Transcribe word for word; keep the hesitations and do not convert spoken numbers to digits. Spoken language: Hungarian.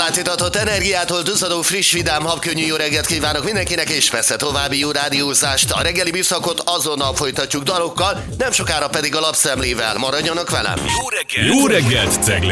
átitatott energiától duzzadó friss, vidám, habkönnyű jó reggelt kívánok mindenkinek, és persze további jó rádiózást. A reggeli műszakot azonnal folytatjuk dalokkal, nem sokára pedig a lapszemlével. Maradjanak velem! Jó reggelt! Jó reggelt, Cegléd!